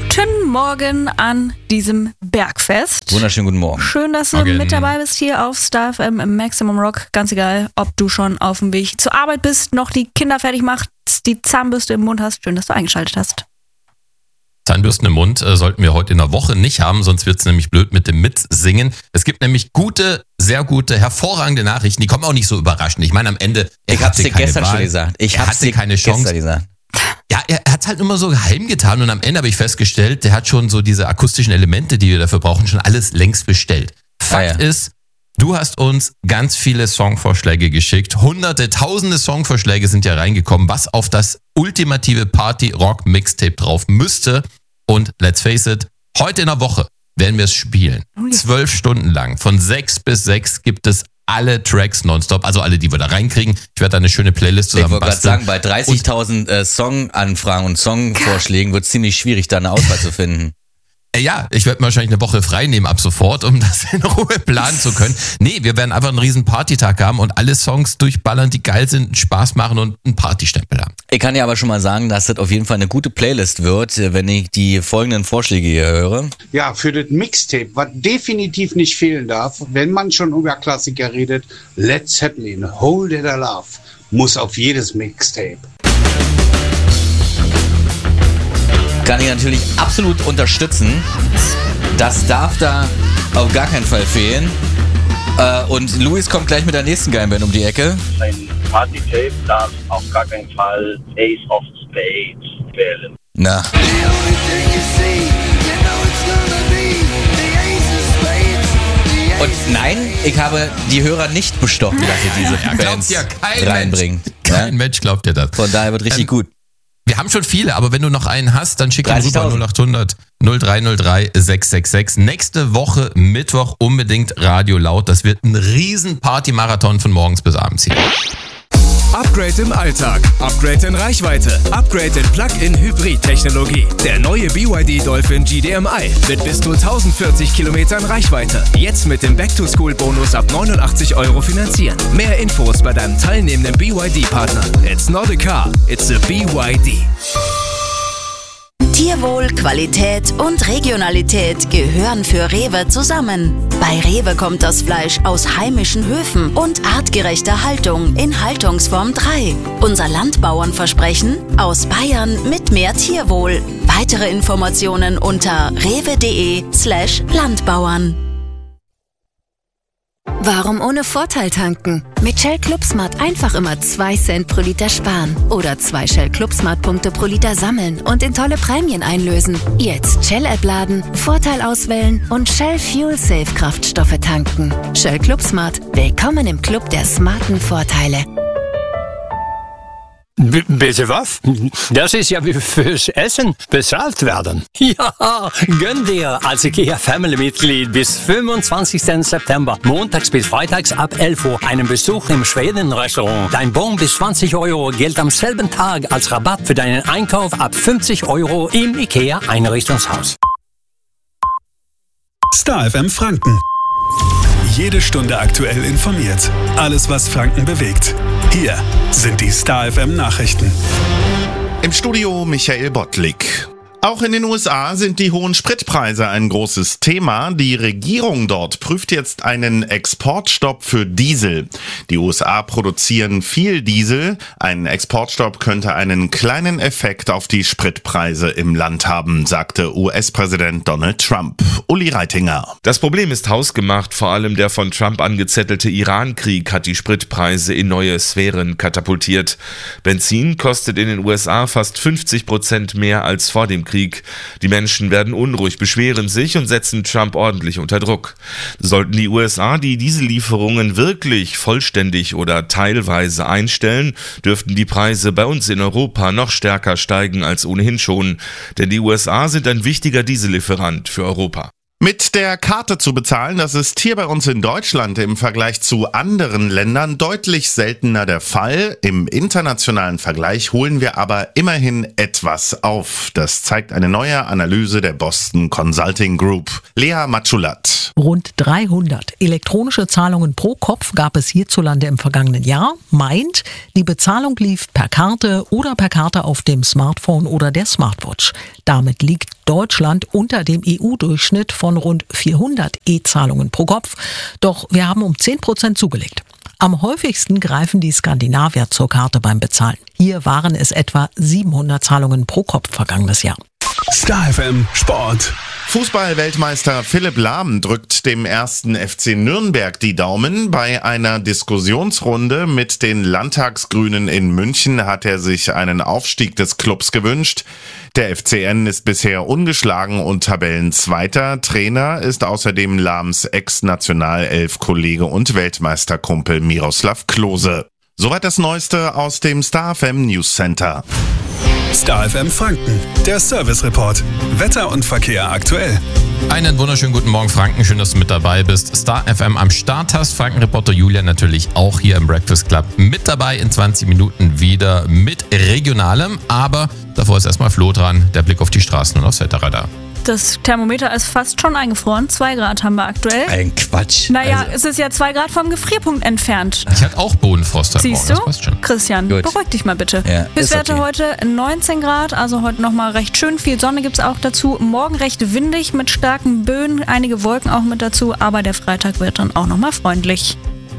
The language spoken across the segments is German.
Guten Morgen an diesem Bergfest. Wunderschönen guten Morgen. Schön, dass du mit dabei bist hier auf Star FM im Maximum Rock. Ganz egal, ob du schon auf dem Weg zur Arbeit bist, noch die Kinder fertig machst, die Zahnbürste im Mund hast. Schön, dass du eingeschaltet hast. Zahnbürsten im Mund sollten wir heute in der Woche nicht haben, sonst wird es nämlich blöd mit dem Mitsingen. Es gibt nämlich gute, sehr gute, hervorragende Nachrichten, die kommen auch nicht so überraschend. Ich meine, am Ende, ich hab's dir gestern schon gesagt. Er hatte keine Chance. Ja, er hat's halt immer so geheim getan und am Ende habe ich festgestellt, der hat schon so diese akustischen Elemente, die wir dafür brauchen, schon alles längst bestellt. Fakt ist, du hast uns ganz viele Songvorschläge geschickt. Hunderte, tausende Songvorschläge sind ja reingekommen, was auf das ultimative Party-Rock-Mixtape drauf müsste. Und let's face it, heute in der Woche werden wir es spielen. 12 Stunden lang. Von 6 bis 6 gibt es alle Tracks nonstop, also alle, die wir da reinkriegen. Ich werde da eine schöne Playlist zusammen basteln. Ich wollte gerade sagen, bei 30.000 Songanfragen und Songvorschlägen wird es ziemlich schwierig, da eine Auswahl zu finden. Ja, ich werde wahrscheinlich eine Woche frei nehmen ab sofort, um das in Ruhe planen zu können. Nee, wir werden einfach einen riesen Partytag haben und alle Songs durchballern, die geil sind, Spaß machen und einen Partystempel haben. Ich kann ja aber schon mal sagen, dass das auf jeden Fall eine gute Playlist wird, wenn ich die folgenden Vorschläge hier höre. Ja, für das Mixtape, was definitiv nicht fehlen darf, wenn man schon über Klassiker redet, Led Zeppelin, Hold It Alive, muss auf jedes Mixtape. Kann ich natürlich absolut unterstützen. Das darf da auf gar keinen Fall fehlen. Und Luis kommt gleich mit der nächsten geilen Band um die Ecke. Ein Party-Tape darf auf gar keinen Fall Ace of Spades wählen. Na. Und nein, ich habe die Hörer nicht bestochen, dass ihr diese Bands reinbringen. Kein Mensch glaubt dir das. Von daher wird richtig gut. Wir haben schon viele, aber wenn du noch einen hast, dann schick ihn rüber 0800 0303 666. Nächste Woche Mittwoch unbedingt Radio Laut. Das wird ein riesen Party-Marathon von morgens bis abends hier. Upgrade im Alltag, Upgrade in Reichweite, Upgrade in Plug-in-Hybrid-Technologie. Der neue BYD Dolphin GDMI mit bis zu 1040 Kilometern Reichweite. Jetzt mit dem Back-to-School-Bonus ab 89 € finanzieren. Mehr Infos bei deinem teilnehmenden BYD-Partner. It's not a car, it's a BYD. Tierwohl, Qualität und Regionalität gehören für Rewe zusammen. Bei Rewe kommt das Fleisch aus heimischen Höfen und artgerechter Haltung in Haltungsform 3. Unser Landbauernversprechen: aus Bayern mit mehr Tierwohl. Weitere Informationen unter rewe.de/Landbauern. Warum ohne Vorteil tanken? Mit Shell ClubSmart einfach immer 2 Cent pro Liter sparen. Oder 2 Shell ClubSmart-Punkte pro Liter sammeln und in tolle Prämien einlösen. Jetzt Shell-App laden, Vorteil auswählen und Shell Fuel Safe Kraftstoffe tanken. Shell ClubSmart. Willkommen im Club der smarten Vorteile. Bitte was? Das ist ja wie fürs Essen bezahlt werden. Ja, gönn dir als IKEA-Family-Mitglied bis 25. September, montags bis freitags ab 11 Uhr, einen Besuch im Schweden-Restaurant. Dein Bon bis 20 € gilt am selben Tag als Rabatt für deinen Einkauf ab 50 € im IKEA-Einrichtungshaus. Star FM Franken. Jede Stunde aktuell informiert. Alles, was Franken bewegt. Hier sind die Star FM Nachrichten. Im Studio Michael Bottlik. Auch in den USA sind die hohen Spritpreise ein großes Thema. Die Regierung dort prüft jetzt einen Exportstopp für Diesel. Die USA produzieren viel Diesel. Ein Exportstopp könnte einen kleinen Effekt auf die Spritpreise im Land haben, sagte US-Präsident Donald Trump. Uli Reitinger. Das Problem ist hausgemacht. Vor allem der von Trump angezettelte Iran-Krieg hat die Spritpreise in neue Sphären katapultiert. Benzin kostet in den USA fast 50% mehr als vor dem Krieg. Die Menschen werden unruhig, beschweren sich und setzen Trump ordentlich unter Druck. Sollten die USA die Diesellieferungen wirklich vollständig oder teilweise einstellen, dürften die Preise bei uns in Europa noch stärker steigen als ohnehin schon. Denn die USA sind ein wichtiger Diesellieferant für Europa. Mit der Karte zu bezahlen, das ist hier bei uns in Deutschland im Vergleich zu anderen Ländern deutlich seltener der Fall. Im internationalen Vergleich holen wir aber immerhin etwas auf. Das zeigt eine neue Analyse der Boston Consulting Group. Lea Matschulat. Rund 300 elektronische Zahlungen pro Kopf gab es hierzulande im vergangenen Jahr. Meint, die Bezahlung lief per Karte oder per Karte auf dem Smartphone oder der Smartwatch. Damit liegt Deutschland unter dem EU-Durchschnitt von rund 400 E-Zahlungen pro Kopf. Doch wir haben um 10% zugelegt. Am häufigsten greifen die Skandinavier zur Karte beim Bezahlen. Hier waren es etwa 700 Zahlungen pro Kopf vergangenes Jahr. Star FM Sport. Fußball-Weltmeister Philipp Lahm drückt dem 1. FC Nürnberg die Daumen. Bei einer Diskussionsrunde mit den Landtagsgrünen in München hat er sich einen Aufstieg des Clubs gewünscht. Der FCN ist bisher ungeschlagen und Tabellenzweiter. Trainer ist außerdem Lahms Ex-Nationalelf-Kollege und Weltmeisterkumpel Miroslav Klose. Soweit das Neueste aus dem Star FM News Center. Star FM Franken, der Service Report. Wetter und Verkehr aktuell. Einen wunderschönen guten Morgen, Franken. Schön, dass du mit dabei bist. Star FM am Start hast. Franken-Reporter Julia natürlich auch hier im Breakfast Club mit dabei. In 20 Minuten wieder mit Regionalem. Aber davor ist erstmal Flo dran. Der Blick auf die Straßen und aufs Wetterradar. Das Thermometer ist fast schon eingefroren. 2 Grad haben wir aktuell. Ein Quatsch. Naja, es ist ja 2 Grad vom Gefrierpunkt entfernt. Ich hatte auch Bodenfrost heute Morgen. Siehst du? Das passt schon. Christian, Gut. beruhig dich mal bitte. Ja, Höchstwerte okay. heute 19 Grad, also heute nochmal recht schön. Viel Sonne gibt es auch dazu. Morgen recht windig mit starken Böen, einige Wolken auch mit dazu. Aber der Freitag wird dann auch nochmal freundlich.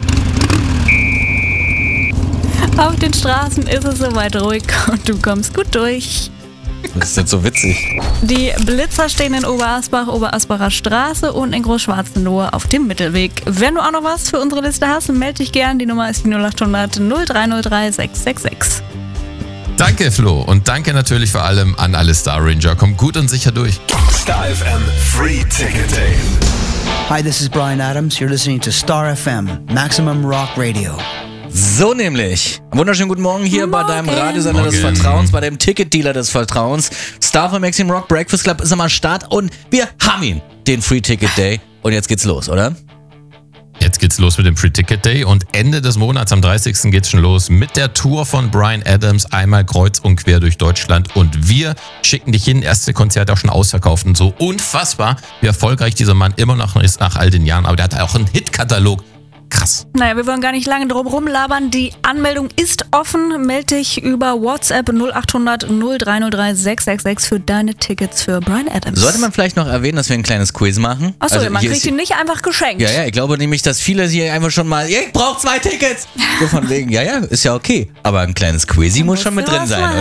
Auf den Straßen ist es soweit ruhig und du kommst gut durch. Das ist jetzt so witzig. Die Blitzer stehen in Oberasbach, Oberasbacher Straße und in Großschwarzenohe auf dem Mittelweg. Wenn du auch noch was für unsere Liste hast, melde dich gern. Die Nummer ist die 0800 0303 666. Danke, Flo. Und danke natürlich vor allem an alle Star Ranger. Kommt gut und sicher durch. Star FM Free Ticket Day. Hi, this is Brian Adams. You're listening to Star FM, Maximum Rock Radio. So nämlich. Wunderschönen guten Morgen hier bei deinem Radiosender des Vertrauens, bei dem Ticketdealer des Vertrauens. Star von Maximum Rock Breakfast Club ist am Start und wir haben ihn, den Free Ticket Day. Und jetzt geht's los, oder? Jetzt geht's los mit dem Free Ticket Day und Ende des Monats, am 30. geht's schon los mit der Tour von Brian Adams, einmal kreuz und quer durch Deutschland und wir schicken dich hin, erste Konzert auch schon ausverkauft und so unfassbar, wie erfolgreich dieser Mann immer noch ist nach all den Jahren, aber der hat auch einen Hitkatalog. Krass. Naja, wir wollen gar nicht lange drum rumlabern. Die Anmeldung ist offen. Melde dich über WhatsApp 0800 0303 666 für deine Tickets für Brian Adams. Sollte man vielleicht noch erwähnen, dass wir ein kleines Quiz machen? Achso, also, man kriegt ihn nicht einfach geschenkt. Ja, ich glaube nämlich, dass viele hier einfach schon mal, ich brauche 2 Tickets. So von wegen, ja, ist ja okay. Aber ein kleines Quiz muss schon mit drin sein,